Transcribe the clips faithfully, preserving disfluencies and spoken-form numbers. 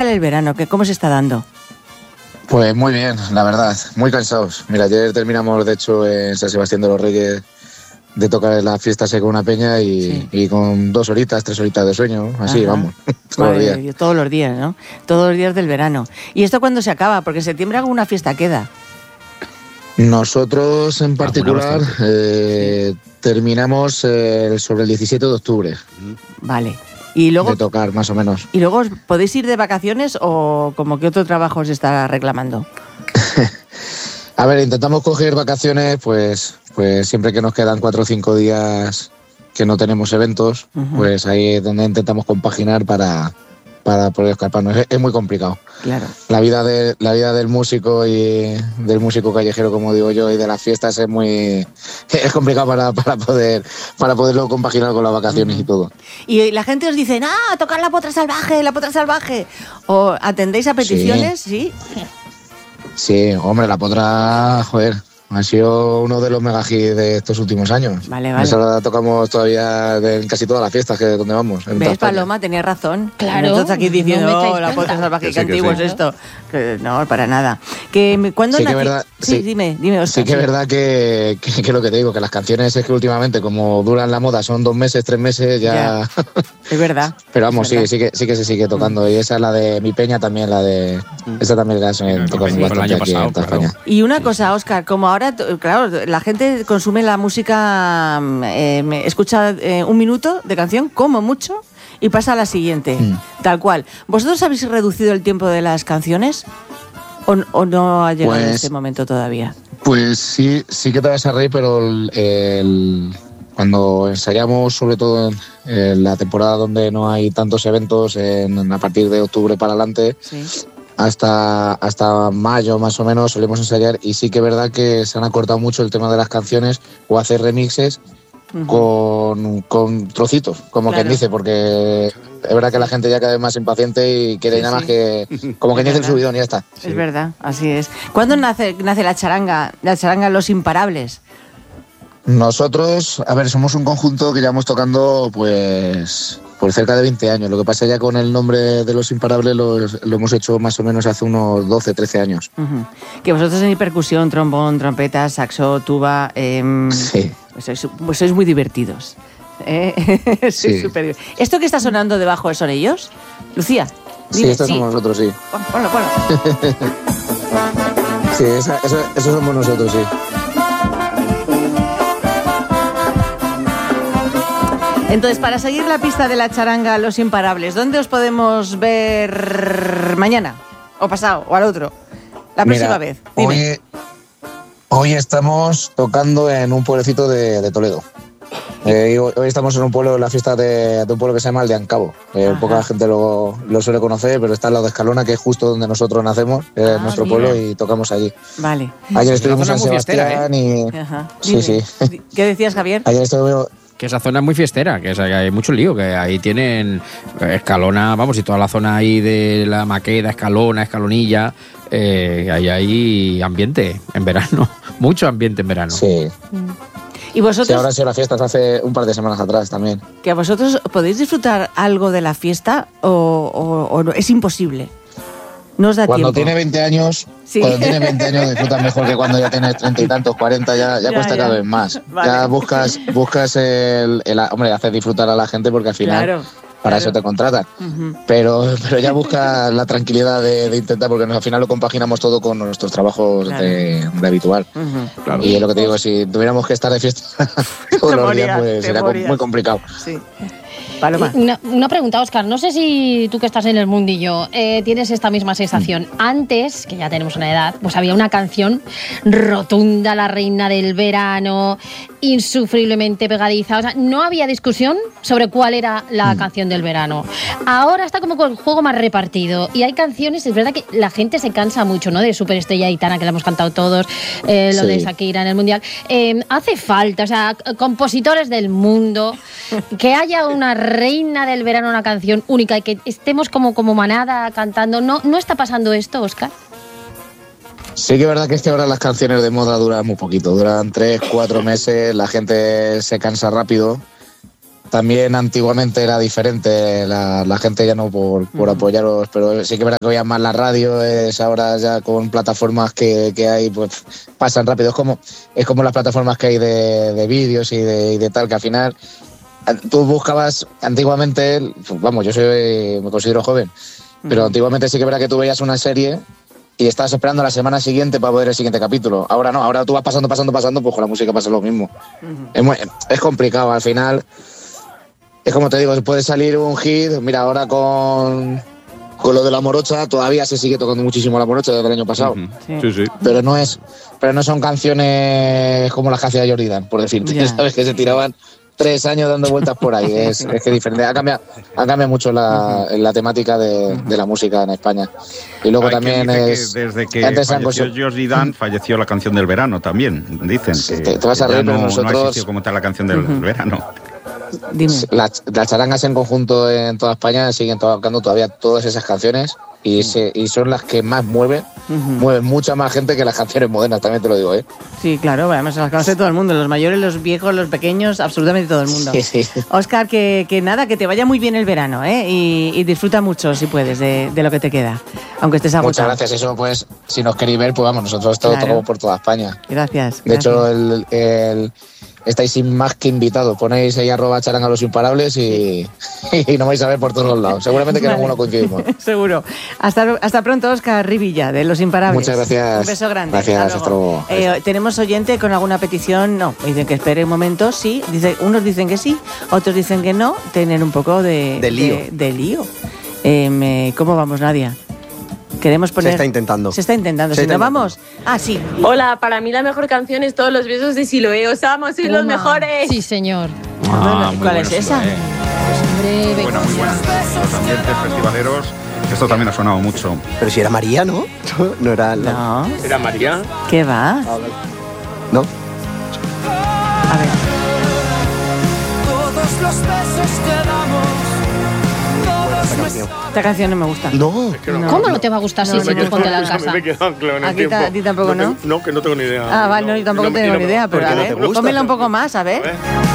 el verano? ¿Qué, ¿Cómo se está dando? Pues muy bien, la verdad, muy cansados. Mira, ayer terminamos, de hecho, en San Sebastián de los Reyes de tocar la fiesta seca una peña y, sí. y con dos horitas, tres horitas de sueño, así, Ajá. vamos, todos vale, los días. Todos los días, ¿no? Todos los días del verano. ¿Y esto cuándo se acaba? Porque en septiembre alguna fiesta queda. Nosotros en particular eh, terminamos eh, sobre el diecisiete de octubre. Vale. Y luego, de tocar, más o menos. ¿Y luego podéis ir de vacaciones o como que otro trabajo os está reclamando? A ver, intentamos coger vacaciones, pues, pues siempre que nos quedan cuatro o cinco días que no tenemos eventos, uh-huh. pues ahí es donde intentamos compaginar para, para poder escaparnos. Es, es muy complicado. Claro. La vida de la vida del músico y del músico callejero, como digo yo, y de las fiestas es muy es complicado para, para poder para poderlo compaginar con las vacaciones uh-huh. y todo. Y la gente os dice, ah, tocar la potra salvaje, la potra salvaje. ¿O atendéis a peticiones? Sí. Sí, sí, hombre, la potra, joder, ha sido uno de los mega hits de estos últimos años. Vale, vale. Esa la tocamos todavía en casi todas las fiestas que donde vamos. ¿Ves, Paloma? Tenías razón. Claro. Entonces aquí diciendo, no oh, la potra salvaje, qué antiguo es esto. Que, no, para nada. Que, ¿cuándo sí, nací? que verdad, sí, sí, dime, dime, Óscar. Sí que es verdad que, que, que lo que te digo, que las canciones es que últimamente, como duran la moda, son dos meses, tres meses, ya... ya. Es verdad. Pero vamos, sí, sí, que, sí que se sigue tocando. Mm. Y esa es la de Mi Peña también, la de... Mm. Esa también la he tocado bastante aquí en España. Y una cosa, Óscar, como ahora, claro, la gente consume la música, eh, escucha eh, un minuto de canción, como mucho, y pasa a la siguiente, mm. tal cual. ¿Vosotros habéis reducido el tiempo de las canciones o, o no ha llegado pues, este momento todavía? Pues sí, sí que te vas a reír, pero el, el, cuando ensayamos, sobre todo en, en la temporada donde no hay tantos eventos, en, a partir de octubre para adelante, sí. Hasta, hasta mayo más o menos solemos ensayar, y sí que es verdad que se han acortado mucho el tema de las canciones o hacer remixes uh-huh. con, con trocitos, como claro. quien dice, porque es verdad que la gente ya cada vez más impaciente y quiere sí, nada sí. más que como que dice el subidón y ya está. Es sí. verdad, así es. ¿Cuándo nace, nace la charanga, la charanga Los Imparables? Nosotros, a ver, somos un conjunto que llevamos tocando pues por cerca de veinte años. Lo que pasa ya con el nombre de Los Imparables lo, lo hemos hecho más o menos hace unos doce, trece años. Uh-huh. Que vosotros tenéis percusión, trombón, trompeta, saxo, tuba... Eh, sí. Pues sois, pues sois muy divertidos. ¿Eh? sí. Super... ¿Esto que está sonando debajo son ellos? Lucía. Dime, sí, estos sí. somos nosotros, sí. Ponlo, ponlo. sí, esa, eso, eso somos nosotros, sí. Entonces, para seguir la pista de la charanga Los Imparables, ¿dónde os podemos ver mañana? ¿O pasado? ¿O al otro? La próxima Mira, vez. Dime. Hoy, hoy estamos tocando en un pueblecito de, de Toledo. Eh, hoy, hoy estamos en un pueblo, en la fiesta de, de un pueblo que se llama Aldeancabo. Eh, poca gente lo, lo suele conocer, pero está al lado de Escalona, que es justo donde nosotros nacemos, es ah, nuestro mira. pueblo, y tocamos allí. Vale. Ayer estuvimos en San Sebastián ¿eh? y... Ajá. Sí, sí. ¿Qué decías, Javier? Ayer estuvimos... Que esa zona es muy fiestera, que hay mucho lío, que ahí tienen Escalona, vamos, y toda la zona ahí de la Maqueda, Escalona, Escalonilla, eh, ahí hay ambiente en verano, mucho ambiente en verano. Sí. ¿Y vosotros? Sí, ahora ha sido la fiesta hace un par de semanas atrás también. ¿Que a vosotros podéis disfrutar algo de la fiesta o, o, o no? Es imposible? No os da cuando tiempo. Tiene veinte años, sí. Cuando tiene veinte años disfrutas mejor que cuando ya tienes treinta y tantos, cuarenta, ya, ya, ya cuesta ya. cada vez más. Vale. Ya buscas buscas el, el... Hombre, hacer disfrutar a la gente porque al final claro, para claro. eso te contratan. Uh-huh. Pero, pero ya buscas la tranquilidad de, de intentar, porque al final lo compaginamos todo con nuestros trabajos claro. de, de habitual. Uh-huh. Claro. Y lo que te digo, si tuviéramos que estar de fiesta todos los morías, días, pues sería morías. muy complicado. Sí. Paloma. Una, una pregunta, Óscar. No sé si tú que estás en el mundillo eh, tienes esta misma sensación. Mm. Antes, que ya tenemos una edad, pues había una canción rotunda, la reina del verano, insufriblemente pegadiza. O sea, no había discusión sobre cuál era la mm. canción del verano. Ahora está como con el juego más repartido. Y hay canciones, es verdad que la gente se cansa mucho, ¿no? De Superestrella Gitana, que la hemos cantado todos, eh, lo sí. de Shakira en el Mundial. Eh, hace falta, o sea, compositores del mundo, que haya una reina del verano, una canción única y que estemos como, como manada cantando. ¿No, ¿No está pasando esto, Óscar? Sí que es verdad que es que ahora las canciones de moda duran muy poquito, duran tres, cuatro meses, la gente se cansa rápido también antiguamente era diferente, la, la gente ya no por, por apoyaros, pero sí que verá que oían más la radio, es ahora ya con plataformas que, que hay, pues pasan rápido, es como, es como las plataformas que hay de, de vídeos y de, y de tal, que al final tú buscabas antiguamente, vamos, yo soy, me considero joven, pero antiguamente sí que verá que tú veías una serie y estabas esperando la semana siguiente para poder el siguiente capítulo. Ahora no, ahora tú vas pasando, pasando, pasando, pues con la música pasa lo mismo. Uh-huh. Es, muy, es complicado, al final, es como te digo, puede salir un hit, mira, ahora con, con lo de La Morocha, todavía se sigue tocando muchísimo La Morocha desde el año pasado. Uh-huh. Sí. Sí, sí. Pero no es, pero no son canciones como las que hacía Jordi Dan, por decirte, yeah. ¿Sabes? Que se tiraban tres años dando vueltas por ahí, es, es que diferente, ha cambiado, ha cambiado mucho la, la temática de, de la música en España. Y luego Hay también es... Que desde que falleció cos... Jordi Dan, falleció la canción del verano también, dicen. Sí, que, te, te vas a reír, no, nosotros... no ha existido como tal la canción del uh-huh. verano. Dime. Las, las charangas en conjunto en toda España siguen tocando todavía todas esas canciones y, se, y son las que más mueven, uh-huh. mueven mucha más gente que las canciones modernas, también te lo digo, ¿eh? Sí, claro, además las conoce todo el mundo, los mayores, los viejos, los pequeños, absolutamente todo el mundo. Sí, sí. Óscar, que, que nada, que te vaya muy bien el verano, ¿eh? Y, y disfruta mucho, si puedes, de, de lo que te queda, aunque estés agotado. Muchas gracias, eso pues, si nos queréis ver, pues vamos, nosotros todo claro. tocamos por toda España. Gracias. De gracias. hecho, el... el estáis sin más que invitados. Ponéis ahí arroba charanga los imparables y, y nos vais a ver por todos los lados. Seguramente que vale. en alguno coincidimos. Seguro. Hasta, hasta pronto, Óscar Rivilla, de Los Imparables. Muchas gracias. Un beso grande. Gracias, hasta luego. Hasta luego. Eh, ¿Tenemos oyente con alguna petición? No. Dicen que espere un momento. Sí. Dice, unos dicen que sí, otros dicen que no. Tienen un poco de... De lío. De, de lío. Eh, me, ¿Cómo vamos, Nadia? Queremos poner... Se está intentando. Se está intentando. Se si está no intentando. vamos... Ah, sí. Hola, para mí la mejor canción es Todos los besos de Siloé. Os amo, sois los mejores. Sí, señor. Ah, ¿Cuál es esa? Siloé. Muy buena, muy buena. Los ambientes festivaleros, esto también ha sonado mucho. Pero si era María, ¿no? No era... La... No. ¿Era María? ¿Qué va? ¿No? A ver. Todos los besos que damos. Esta canción no me gusta. No. Es que no. ¿Cómo no te va a gustar si no, si tú ponte la casa? Me he quedado claro en el ¿A, ta, ¿A ti tampoco no? No, te, no, que no tengo ni idea. Ah, vale, no, yo tampoco no, tengo no, ni idea, pero a ver, no pónmela un poco más, a ver. A ver.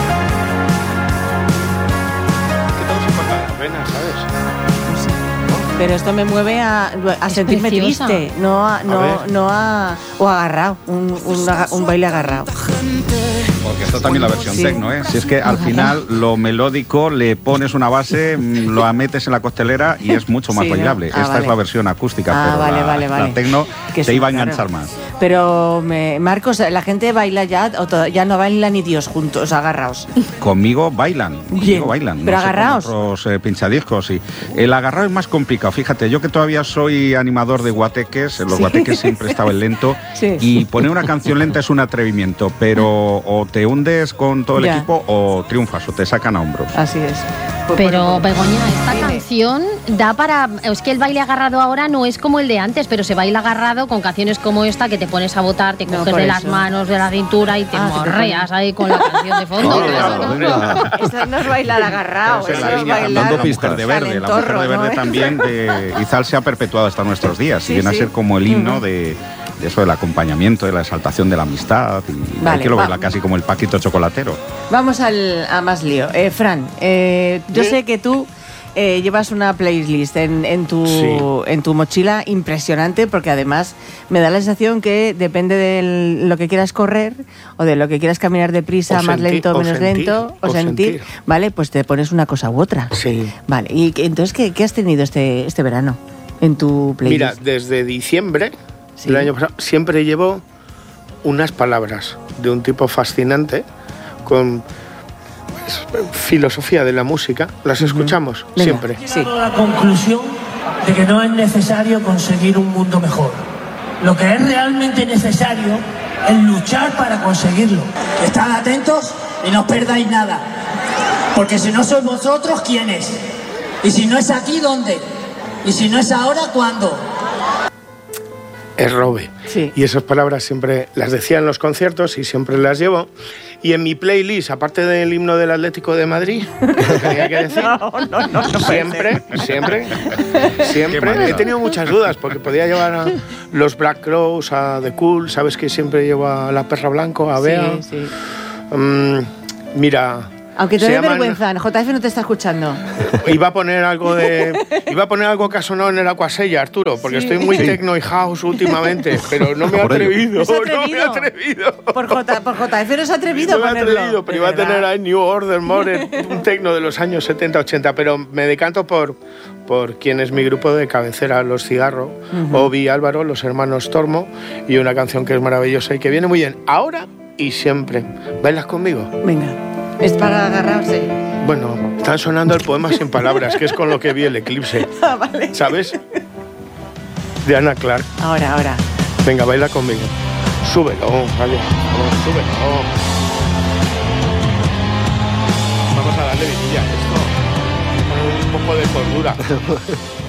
¿Qué tal se cortan las venas, sabes? Pero esto me mueve a, a sentirme preciosa. Triste, no a, no, a no a o agarrado, un, un, un baile agarrado. Porque esto también la versión sí. Tecno, ¿eh? Si es que al final lo melódico le pones una base, lo metes en la costelera y es mucho más sí, bailable. ¿no? Ah, Esta vale. es la versión acústica, ah, pero vale, la, vale, vale. la Tecno que te sí, iba a claro. enganchar más. Pero, me, Marcos, la gente baila ya, o todo, ya no baila ni Dios juntos, agarraos. Conmigo bailan, Bien, conmigo bailan. Pero no agarraos. Sé, con otros eh, pinchadiscos, sí. El agarrado es más complicado, fíjate, yo que todavía soy animador de guateques, los ¿sí? guateques siempre estaba en lento, sí. y poner una canción lenta es un atrevimiento, pero o te hundes con todo el ya. equipo o triunfas o te sacan a hombros. Así es. Pues pero, Begoña, esta dime. canción da para... Es que el baile agarrado ahora no es como el de antes, pero se baila agarrado con canciones como esta que te pones a botar, te coges no, de eso. las manos, de la cintura y te ah, morreas ahí con la canción de fondo. No, no, no. Eso no es bailar agarrado, eso es bailar... Dando pistas de verde, la mujer de verde ¿no? también de Izal se ha perpetuado hasta nuestros días sí, y viene sí. a ser como el himno uh-huh. de... de eso del acompañamiento, de la exaltación de la amistad, y vale, hay que lo verla casi como el Paquito chocolatero. Vamos al, a más lío. Eh, Fran, eh, yo ¿Sí? sé que tú eh, llevas una playlist en, en, tu, sí. en tu mochila impresionante, porque además me da la sensación que depende de lo que quieras correr o de lo que quieras caminar deprisa, o más sentir, lento, menos sentir, lento, o, o sentir, sentir, ¿vale? Pues te pones una cosa u otra. Sí. Vale, y entonces, ¿qué, qué has tenido este, este verano en tu playlist? Mira, desde diciembre... Sí. El año pasado siempre llevo unas palabras de un tipo fascinante con pues, filosofía de la música. Las uh-huh. escuchamos Venga. siempre. He llegado a la conclusión de que no es necesario conseguir un mundo mejor. Lo que es realmente necesario es luchar para conseguirlo. Estad atentos y no os perdáis nada. Porque si no sois vosotros, ¿quién es? Y si no es aquí, ¿dónde? Y si no es ahora, ¿cuándo? Es Robe. Sí. Y esas palabras siempre las decía en los conciertos y siempre las llevo. Y en mi playlist, aparte del himno del Atlético de Madrid, que tenía que decir, no, no, no, no siempre, siempre, siempre. He tenido muchas dudas porque podía llevar a los Black Crowes, a The Cool, sabes que siempre llevo a La Perra Blanco, a Bea. Sí, sí. Um, mira, Aunque te Se dé llaman- vergüenza, J F no te está escuchando. Iba a poner algo de. Iba a poner algo que ha sonado en el Aquasella, Arturo, porque Sí. estoy muy Sí. techno y house últimamente, pero no me he Por ello. atrevido. No se ha No me he atrevido. atrevido. Por, J, por J F no se ha atrevido No a me he ponerlo. atrevido, pero De iba a verdad. tener ahí New Order, More, un techno de los años setenta, ochenta, pero me decanto por, por quien es mi grupo de cabecera, Los Cigarro, Ujú. Obi y Álvaro, los hermanos Tormo, y una canción que es maravillosa y que viene muy bien ahora y siempre. ¿Bailas conmigo? Venga, es para agarrarse. Bueno, están sonando el poema sin palabras, que es con lo que vi el eclipse, Ah, vale. ¿sabes? De Ana Clark. Ahora, ahora. Venga, baila conmigo. Súbelo, vale. Vamos, súbelo. Vamos a darle vidilla a esto. Un poco de cordura.